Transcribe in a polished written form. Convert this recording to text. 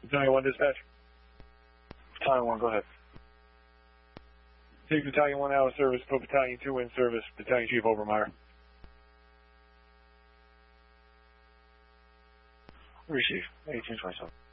Battalion 1 dispatch. Battalion 1, go ahead. Take Battalion 1 out of service, put Battalion 2 in service, Battalion Chief Obermeyer. Receive, 1827.